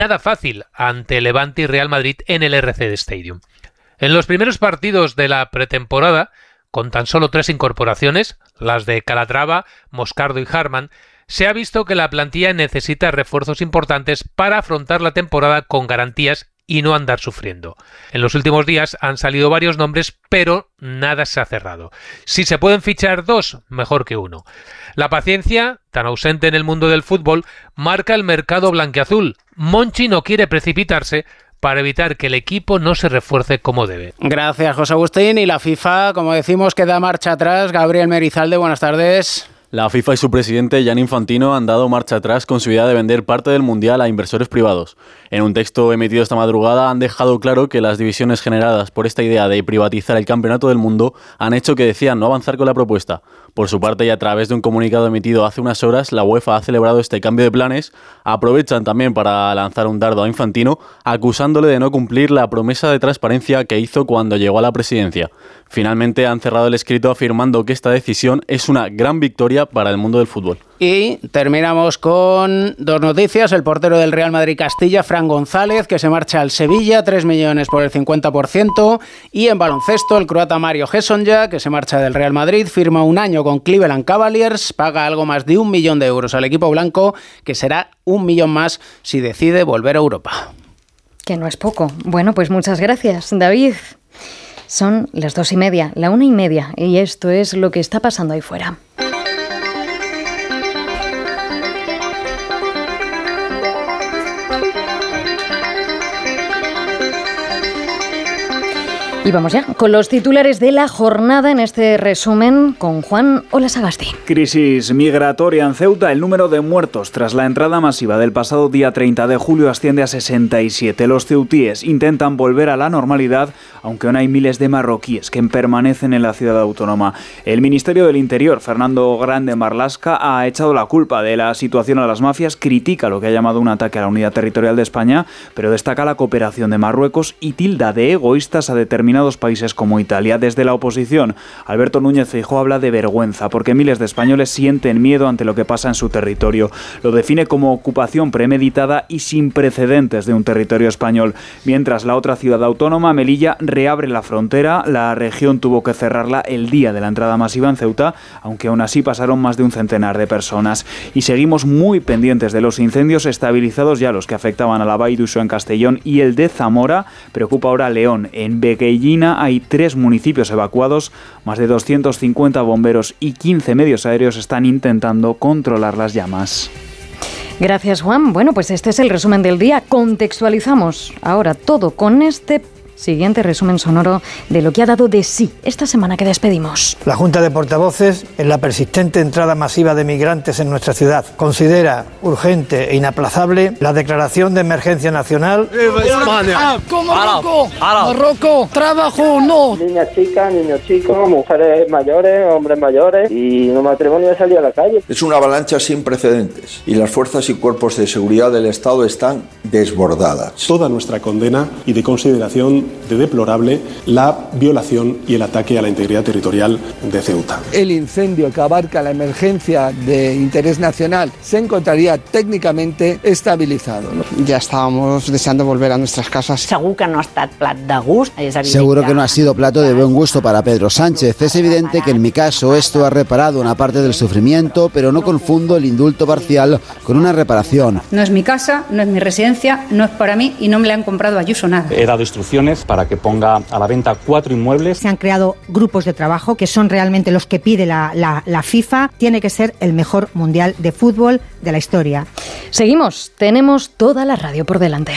nada fácil ante Levante y Real Madrid en el RCD Stadium. En los primeros partidos de la pretemporada, con tan solo 3 incorporaciones, las de Calatrava, Moscardo y Harman, se ha visto que la plantilla necesita refuerzos importantes para afrontar la temporada con garantías y no andar sufriendo. En los últimos días han salido varios nombres, pero nada se ha cerrado. Si se pueden fichar 2, mejor que 1. La paciencia, tan ausente en el mundo del fútbol, marca el mercado blanquiazul. Monchi no quiere precipitarse para evitar que el equipo no se refuerce como debe. Gracias, José Agustín. Y la FIFA, como decimos, que da marcha atrás. Gabriel Merizalde, buenas tardes. La FIFA y su presidente, Gianni Infantino, han dado marcha atrás con su idea de vender parte del Mundial a inversores privados. En un texto emitido esta madrugada han dejado claro que las divisiones generadas por esta idea de privatizar el Campeonato del Mundo han hecho que decían no avanzar con la propuesta. Por su parte, y a través de un comunicado emitido hace unas horas, la UEFA ha celebrado este cambio de planes. Aprovechan también para lanzar un dardo a Infantino, acusándole de no cumplir la promesa de transparencia que hizo cuando llegó a la presidencia. Finalmente han cerrado el escrito afirmando que esta decisión es una gran victoria para el mundo del fútbol. Y terminamos con 2 noticias. El portero del Real Madrid Castilla, Fran González, que se marcha al Sevilla, 3 millones por el 50%. Y en baloncesto, el croata Mario Hesonja, que se marcha del Real Madrid, firma un año con Cleveland Cavaliers, paga algo más de 1 millón de euros al equipo blanco, que será 1 millón más si decide volver a Europa. Que no es poco. Bueno, pues muchas gracias, David. Son las 2:30, la 1:30, y esto es lo que está pasando ahí fuera. Y vamos ya con los titulares de la jornada en este resumen con Juan Olasagasti. Crisis migratoria en Ceuta. El número de muertos tras la entrada masiva del pasado día 30 de julio asciende a 67. Los ceutíes intentan volver a la normalidad, aunque aún hay miles de marroquíes que permanecen en la ciudad autónoma. El Ministerio del Interior, Fernando Grande Marlaska, ha echado la culpa de la situación a las mafias, critica lo que ha llamado un ataque a la unidad territorial de España, pero destaca la cooperación de Marruecos y tilda de egoístas a determinados países como Italia. Desde la oposición, Alberto Núñez Feijóo habla de vergüenza porque miles de españoles sienten miedo ante lo que pasa en su territorio. Lo define como ocupación premeditada y sin precedentes de un territorio español. Mientras la otra ciudad autónoma, Melilla, reabre la frontera. La región tuvo que cerrarla el día de la entrada masiva en Ceuta, aunque aún así pasaron más de un centenar de personas. Y seguimos muy pendientes de los incendios, estabilizados ya los que afectaban a la Vall d'Uixó en Castellón y el de Zamora. Preocupa ahora León. En Beguellina hay 3 municipios evacuados, más de 250 bomberos y 15 medios aéreos están intentando controlar las llamas. Gracias, Juan. Bueno, pues este es el resumen del día. Contextualizamos ahora todo con este siguiente resumen sonoro de lo que ha dado de sí esta semana que despedimos. La Junta de Portavoces, en la persistente entrada masiva de migrantes en nuestra ciudad, considera urgente e inaplazable la declaración de emergencia nacional. Marruecos, trabajo no. Niñas chicas, niños chicos, mujeres mayores, hombres mayores y no matrimonio de salir a la calle. Es una avalancha sin precedentes y las fuerzas y cuerpos de seguridad del Estado están desbordadas. Toda nuestra condena y de consideración de deplorable la violación y el ataque a la integridad territorial de Ceuta. El incendio que abarca la emergencia de interés nacional se encontraría técnicamente estabilizado. Ya estábamos deseando volver a nuestras casas. Seguro que no ha estat plat de gust. Seguro que no ha sido plato de buen gusto para Pedro Sánchez. Es evidente que en mi caso esto ha reparado una parte del sufrimiento, pero no confundo el indulto parcial con una reparación. No es mi casa, no es mi residencia, no es para mí y no me le han comprado a Ayuso nada. He dado instrucciones para que ponga a la venta 4 inmuebles. Se han creado grupos de trabajo que son realmente los que pide la FIFA. Tiene que ser el mejor mundial de fútbol de la historia. Seguimos, tenemos toda la radio por delante.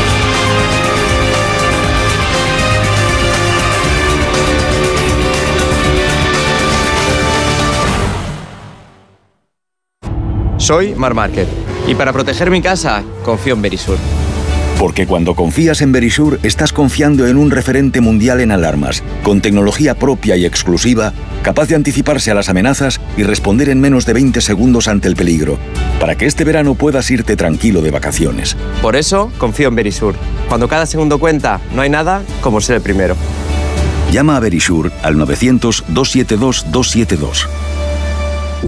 Soy Marc Márquez y para proteger mi casa confío en Verisur. Porque cuando confías en Verisur, estás confiando en un referente mundial en alarmas, con tecnología propia y exclusiva, capaz de anticiparse a las amenazas y responder en menos de 20 segundos ante el peligro, para que este verano puedas irte tranquilo de vacaciones. Por eso, confío en Verisur. Cuando cada segundo cuenta, no hay nada como ser el primero. Llama a Verisur al 900-272-272.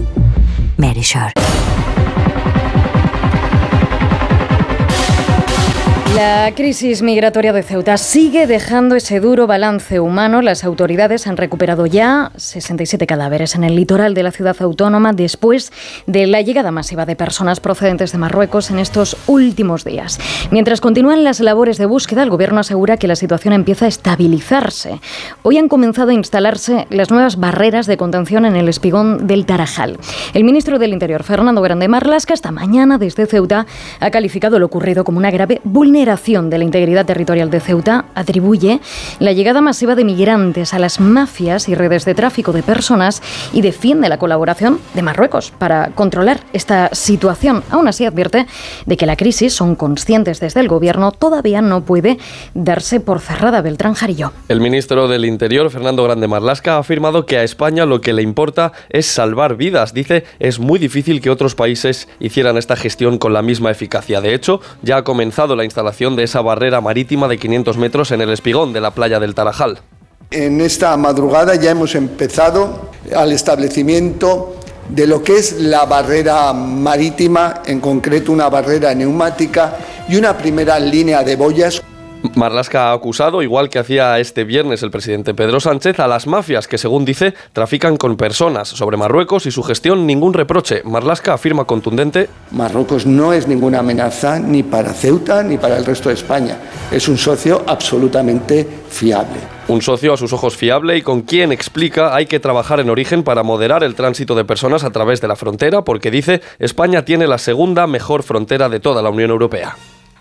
Verisur. La crisis migratoria de Ceuta sigue dejando ese duro balance humano. Las autoridades han recuperado ya 67 cadáveres en el litoral de la ciudad autónoma después de la llegada masiva de personas procedentes de Marruecos en estos últimos días. Mientras continúan las labores de búsqueda, el gobierno asegura que la situación empieza a estabilizarse. Hoy han comenzado a instalarse las nuevas barreras de contención en el espigón del Tarajal. El ministro del Interior, Fernando Grande Marlaska, esta mañana desde Ceuta ha calificado lo ocurrido como una grave vulneración de la integridad territorial de Ceuta. Atribuye la llegada masiva de migrantes a las mafias y redes de tráfico de personas y defiende la colaboración de Marruecos para controlar esta situación. Aún así advierte de que la crisis, son conscientes desde el gobierno, todavía no puede darse por cerrada. Beltrán Jarillo. El ministro del Interior, Fernando Grande Marlaska, ha afirmado que a España lo que le importa es salvar vidas. Dice, es muy difícil que otros países hicieran esta gestión con la misma eficacia. De hecho, ya ha comenzado la instalación de esa barrera marítima de 500 metros en el espigón de la playa del Tarajal. En esta madrugada ya hemos empezado al establecimiento de lo que es la barrera marítima, en concreto una barrera neumática y una primera línea de boyas. Marlaska ha acusado, igual que hacía este viernes el presidente Pedro Sánchez, a las mafias que, según dice, trafican con personas. Sobre Marruecos y su gestión, ningún reproche. Marlaska afirma contundente: Marruecos no es ninguna amenaza ni para Ceuta ni para el resto de España. Es un socio absolutamente fiable. Un socio a sus ojos fiable y con quien, explica, hay que trabajar en origen para moderar el tránsito de personas a través de la frontera, porque dice, España tiene la segunda mejor frontera de toda la Unión Europea.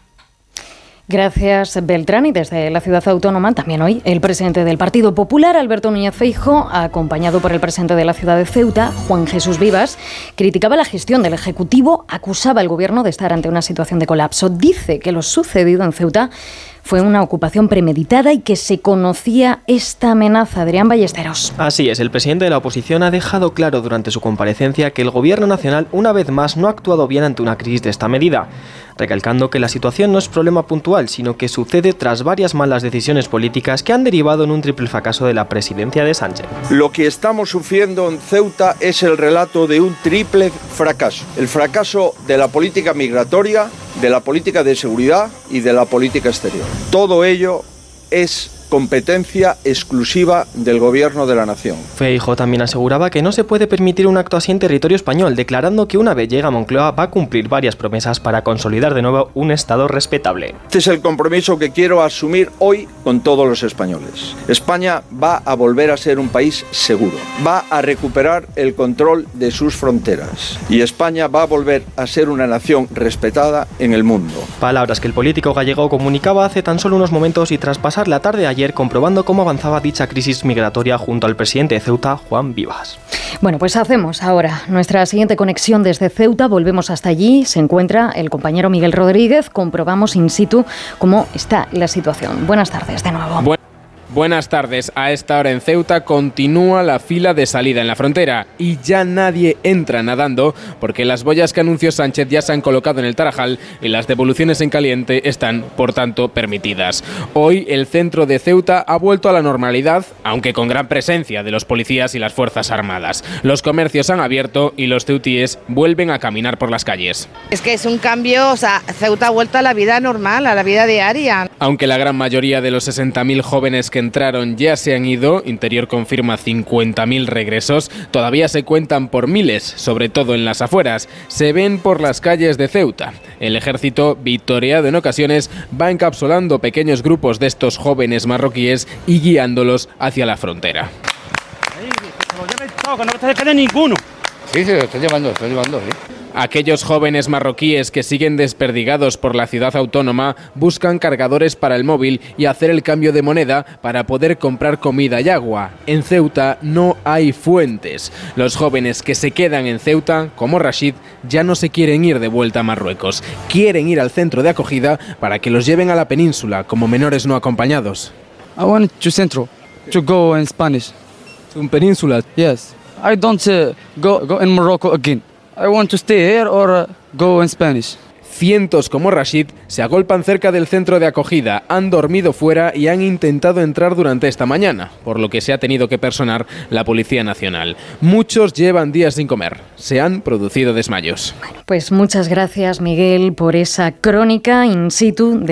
Gracias, Beltrán. Y desde la ciudad autónoma, también hoy, el presidente del Partido Popular, Alberto Núñez Feijóo, acompañado por el presidente de la ciudad de Ceuta, Juan Jesús Vivas, criticaba la gestión del Ejecutivo, acusaba al Gobierno de estar ante una situación de colapso. Dice que lo sucedido en Ceuta fue una ocupación premeditada y que se conocía esta amenaza. Adrián Ballesteros. Así es, el presidente de la oposición ha dejado claro durante su comparecencia que el Gobierno nacional, una vez más, no ha actuado bien ante una crisis de esta medida, recalcando que la situación no es problema puntual, sino que sucede tras varias malas decisiones políticas que han derivado en un triple fracaso de la presidencia de Sánchez. Lo que estamos sufriendo en Ceuta es el relato de un triple fracaso. El fracaso de la política migratoria, de la política de seguridad y de la política exterior. Todo ello es competencia exclusiva del Gobierno de la Nación. Feijóo también aseguraba que no se puede permitir un acto así en territorio español, declarando que una vez llega a Moncloa va a cumplir varias promesas para consolidar de nuevo un Estado respetable. Este es el compromiso que quiero asumir hoy con todos los españoles. España va a volver a ser un país seguro, va a recuperar el control de sus fronteras y España va a volver a ser una nación respetada en el mundo. Palabras que el político gallego comunicaba hace tan solo unos momentos y tras pasar la tarde ayer comprobando cómo avanzaba dicha crisis migratoria junto al presidente de Ceuta, Juan Vivas. Bueno, pues hacemos ahora nuestra siguiente conexión desde Ceuta. Volvemos hasta allí. Se encuentra el compañero Miguel Rodríguez. Comprobamos in situ cómo está la situación. Buenas tardes de nuevo. Buenas tardes. A esta hora en Ceuta continúa la fila de salida en la frontera y ya nadie entra nadando porque las boyas que anunció Sánchez ya se han colocado en el Tarajal y las devoluciones en caliente están, por tanto, permitidas. Hoy el centro de Ceuta ha vuelto a la normalidad, aunque con gran presencia de los policías y las Fuerzas Armadas. Los comercios han abierto y los ceutíes vuelven a caminar por las calles. Es que es un cambio, o sea, Ceuta ha vuelto a la vida normal, a la vida diaria. Aunque la gran mayoría de los 60.000 jóvenes que entraron ya se han ido, Interior confirma 50.000 regresos, todavía se cuentan por miles, sobre todo en las afueras. Se ven por las calles de Ceuta. El ejército, victoriado en ocasiones, va encapsulando pequeños grupos de estos jóvenes marroquíes y guiándolos hacia la frontera. Que no te quede ninguno. Sí, lo estoy llevando, sí. Aquellos jóvenes marroquíes que siguen desperdigados por la ciudad autónoma buscan cargadores para el móvil y hacer el cambio de moneda para poder comprar comida y agua. En Ceuta no hay fuentes. Los jóvenes que se quedan en Ceuta, como Rashid, ya no se quieren ir de vuelta a Marruecos. Quieren ir al centro de acogida para que los lleven a la península como menores no acompañados. I want to centro to go in Spanish. To península? Yes. I don't go in Morocco again. I want to stay here or go in Spanish. Cientos como Rashid se agolpan cerca del centro de acogida, han dormido fuera y han intentado entrar durante esta mañana, por lo que se ha tenido que personar la Policía Nacional. Muchos llevan días sin comer, se han producido desmayos. Pues muchas gracias, Miguel, por esa crónica in situ de